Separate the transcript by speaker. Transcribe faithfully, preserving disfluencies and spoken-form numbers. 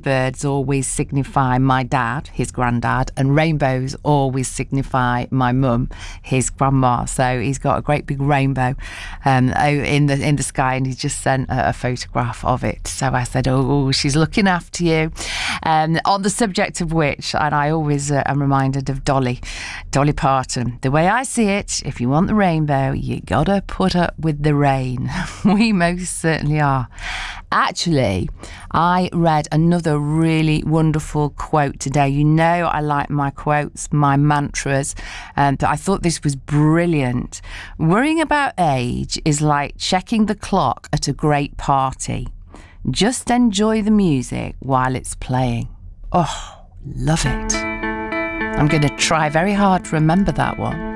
Speaker 1: birds always signify my dad, his granddad, and rainbows always signify my mum, his grandma. So he's got a great big rainbow um, in the in the sky, and he just sent a, a photograph of it. So I said, oh, she's looking after you. Um, on the subject of which, and I always uh, am reminded of Dolly, Dolly Parton. The way I see it, if you want the rainbow, you gotta put up with the rain. We most certainly are. Actually, I read another really wonderful quote today. You know I like my quotes, my mantras, and I thought this was brilliant. Worrying about age is like checking the clock at a great party. Just enjoy the music while it's playing. Oh, love it. I'm going to try very hard to remember that one.